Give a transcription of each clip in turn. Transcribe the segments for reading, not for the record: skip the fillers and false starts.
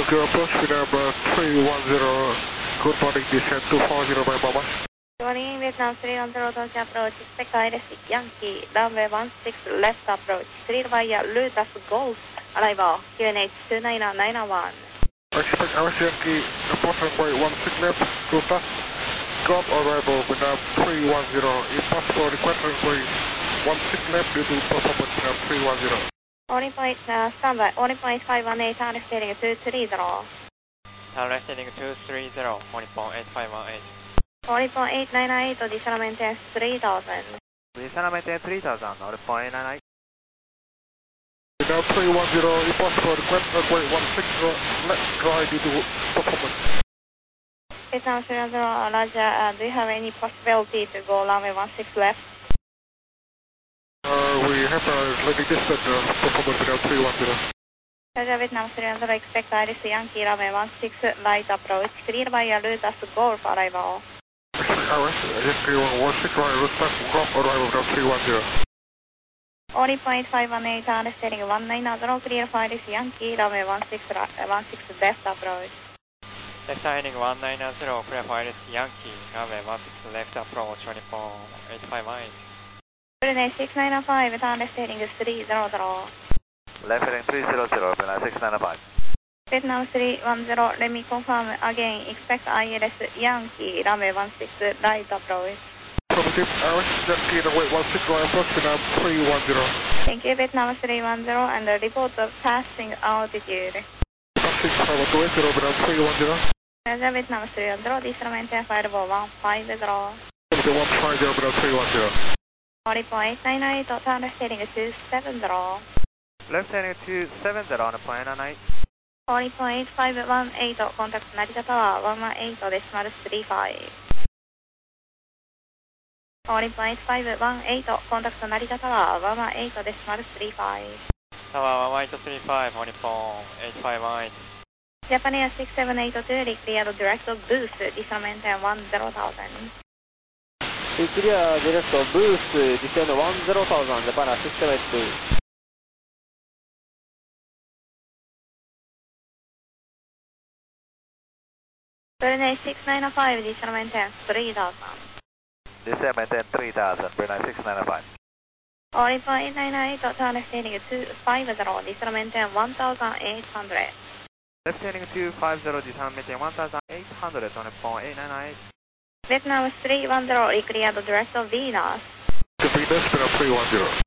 Tokyo approach with number 310, good morning, descent 240 by Mama. Good morning, Vietnam 310 Tokyo approach, expect ILS Yankee, runway 16 left approach, clear via Lotus Golf, arrival, QNH 29991. Expect ILS Yankee, approach runway 16 left, Lotus Golf, arrival with number 310, if possible, request runway 16 left due to performance with number 310. Only point, standby, only point 518, town steering 230. Tower heading 230, only point 8518. Only point 898, additional maintenance 3000. Additional maintenance 3000, only point 898. Now 310, if possible, request runway 16 left dry due to performance. Vietnam 310, Roger, do you have any possibility to go runway 16 left? We have a slightly distant performance with number 310. Roger, Vietnam 310, expect ILS Yankee, runway 16 right approach, clear via Lotus Golf, arrival. ILS Yankee 16 right, Lotus Golf, arrival with number 310. Only point 518, town steering 190, clear for ILS Yankee, runway 16 left approach. Left heading 190, clear for ILS Yankee, runway 16 left approach, only point 858. Brunei 695, town steering 300. Left heading 300, Brunei 695. Vietnam 310, let me confirm again, expect ILS Yankee, runway 16 right approach. Affirmative, ILS Yankee, runway 16 right approach with number 310. Thank you, Vietnam 310, and the report of passing altitude. Passing 520 with number 310. Roger, Vietnam 310, additional maintenance 5150. 150 with number 310. Only point 898, town steering 270. Left heading 270, on point 898. Only point 518, contact Narita Tower 118 decimal 35. Only point 518, contact Narita Tower 118 decimal 35. Tower 11835, only point 858. Japanese 6782, cleared direct of boost, decimal maintenance 10,000. Clear direct of boost, descend 10,000, Japan 672. Brunei 695, additional maintenance 3,000. Descend maintain 3000, Brunei 695. Only point 898, town steering 250, additional maintenance 1,800. Left heading 250, descend maintain 1800, on point 898. Vietnam 310, cleared direct of Venus. The Venus with number 310.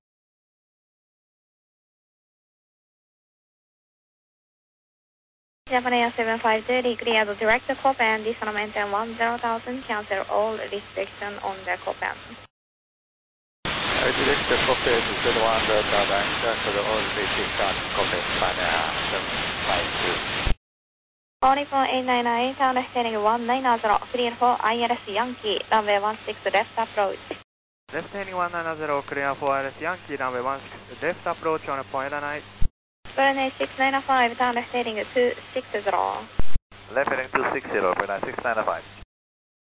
Japanese 752, cleared direct to Copen, additional maintenance 10,000, cancel all restriction on the Copen. Direct Copen, descend 1000, cancel all restriction, Copen, China 752. Only for 899, town steering 190, clear for ILS Yankee, runway 16 left approach. Left heading 190, clear for ILS Yankee, runway 16 left approach, on point 898. Brunei 695, town steering 260. Left heading 260, Brunei 695.